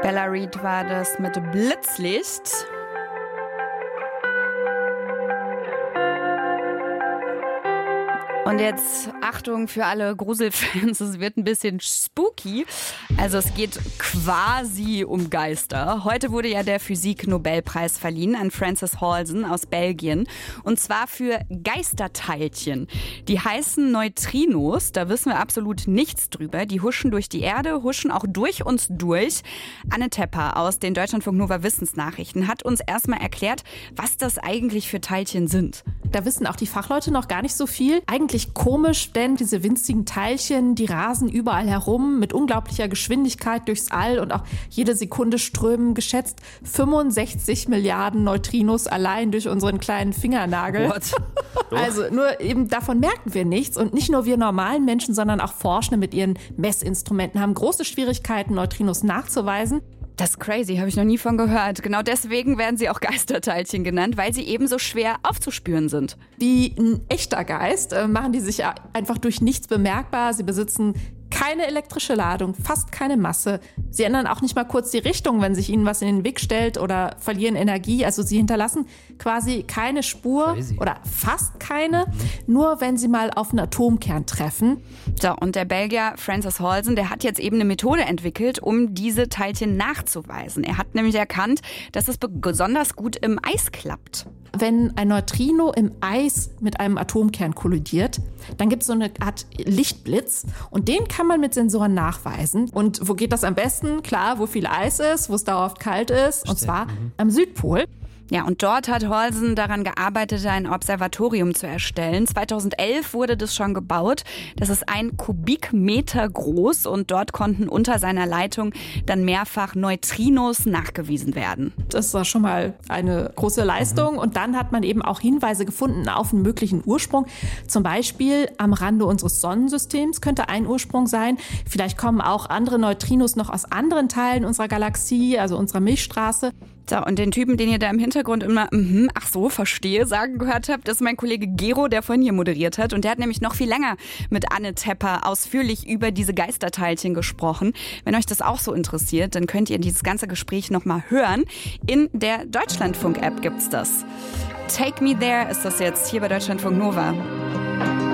Bella Reed war das mit Blitzlicht. Und jetzt Achtung für alle Gruselfans, es wird ein bisschen spooky. Also es geht quasi um Geister. Heute wurde ja der Physik-Nobelpreis verliehen an Frances Halsen aus Belgien. Und zwar für Geisterteilchen. Die heißen Neutrinos, da wissen wir absolut nichts drüber. Die huschen durch die Erde, huschen auch durch uns durch. Anne Tepper aus den Deutschlandfunk Nova Wissensnachrichten hat uns erstmal erklärt, was das eigentlich für Teilchen sind. Da wissen auch die Fachleute noch gar nicht so viel. Eigentlich komisch, denn diese winzigen Teilchen, die rasen überall herum mit unglaublicher Geschwindigkeit durchs All und auch jede Sekunde strömen geschätzt 65 Milliarden Neutrinos allein durch unseren kleinen Fingernagel. What? Also nur eben davon merken wir nichts und nicht nur wir normalen Menschen, sondern auch Forschende mit ihren Messinstrumenten haben große Schwierigkeiten, Neutrinos nachzuweisen. Das ist crazy, habe ich noch nie von gehört. Genau deswegen werden sie auch Geisterteilchen genannt, weil sie eben so schwer aufzuspüren sind. Wie ein echter Geist machen die sich einfach durch nichts bemerkbar. Sie besitzen keine elektrische Ladung, fast keine Masse. Sie ändern auch nicht mal kurz die Richtung, wenn sich ihnen was in den Weg stellt oder verlieren Energie. Also sie hinterlassen quasi keine Spur oder fast keine, nur wenn sie mal auf einen Atomkern treffen. So, und der Belgier Frances Halsen, der hat jetzt eben eine Methode entwickelt, um diese Teilchen nachzuweisen. Er hat nämlich erkannt, dass es besonders gut im Eis klappt. Wenn ein Neutrino im Eis mit einem Atomkern kollidiert, dann gibt es so eine Art Lichtblitz und den kann man mit Sensoren nachweisen. Und wo geht das am besten? Klar, wo viel Eis ist, wo es dauerhaft kalt ist, und zwar am Südpol. Ja, und dort hat Halsen daran gearbeitet, ein Observatorium zu erstellen. 2011 wurde das schon gebaut. Das ist 1 Kubikmeter groß und dort konnten unter seiner Leitung dann mehrfach Neutrinos nachgewiesen werden. Das war schon mal eine große Leistung. Und dann hat man eben auch Hinweise gefunden auf einen möglichen Ursprung. Zum Beispiel am Rande unseres Sonnensystems könnte ein Ursprung sein. Vielleicht kommen auch andere Neutrinos noch aus anderen Teilen unserer Galaxie, also unserer Milchstraße. So, und den Typen, den ihr da im Hintergrund immer, ach so, verstehe, sagen gehört habt, ist mein Kollege Gero, der vorhin hier moderiert hat. Und der hat nämlich noch viel länger mit Anne Tepper ausführlich über diese Geisterteilchen gesprochen. Wenn euch das auch so interessiert, dann könnt ihr dieses ganze Gespräch nochmal hören. In der Deutschlandfunk-App gibt's das. Take Me There ist das jetzt hier bei Deutschlandfunk Nova.